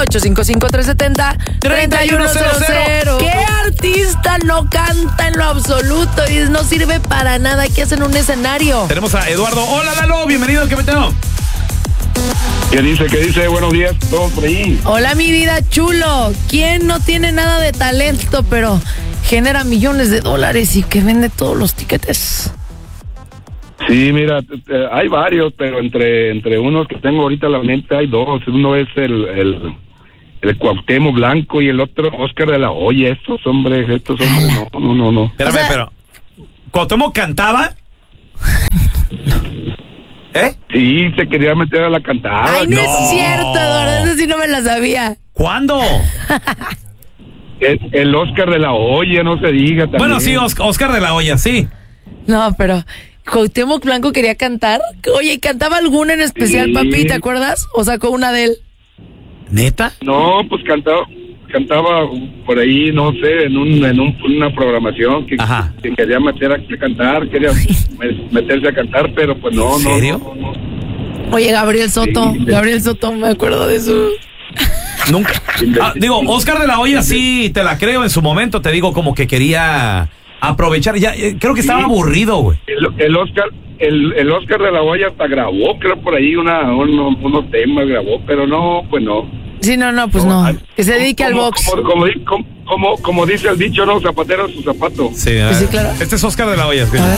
1-855-370-3100. ¿Qué artista no canta en lo absoluto y no sirve para nada? ¿Qué hace en un escenario? Tenemos a Eduardo. Hola, Lalo, bienvenido, ¿qué meteo? ¿Qué dice? Buenos días, todos por ahí. Hola, mi vida chulo. ¿Quién no tiene nada de talento, pero genera millones de dólares y que vende todos los tiquetes? Sí, mira, hay varios, pero entre unos que tengo ahorita en la mente hay dos. Uno es el Cuauhtémoc Blanco y el otro Oscar de la Hoya. Estos hombres, no. Espérame, pero ¿Cuauhtémoc cantaba? Sí, se quería meter a la cantada. Ay, no es cierto, Eduardo, eso sí no me la sabía. ¿Cuándo? El Oscar de la Hoya, no se diga también. Bueno, sí, Oscar de la Hoya, sí. No, pero Cuauhtémoc Blanco quería cantar. Oye, ¿cantaba alguna en especial, Sí. papi? ¿Te acuerdas? ¿O sacó una de él? ¿Neta? No, pues cantaba por ahí, no sé, en una programación que quería meter a cantar, quería meterse a cantar, pero pues no. ¿En serio? No. Oye, Gabriel Soto, Sí. Gabriel Soto, me acuerdo de su... Nunca. Digo, Oscar de la Hoya sí te la creo en su momento, te digo como que quería aprovechar, ya creo que estaba aburrido, güey. El Oscar de la Hoya hasta grabó, creo por ahí unos temas grabó, pero no, pues no. Sí, no, pues no. Que se dedique al box. Como dice el dicho, no, zapatero a su zapato. Sí, Pues sí, claro. Este es Oscar de la Hoya. A ver.